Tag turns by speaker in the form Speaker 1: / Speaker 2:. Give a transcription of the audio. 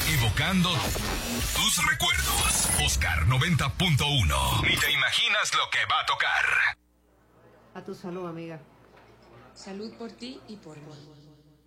Speaker 1: Evocando tus recuerdos. Oscar 90.1. Ni te imaginas lo que va a tocar.
Speaker 2: A tu salud, amiga.
Speaker 3: Salud por ti y por mí.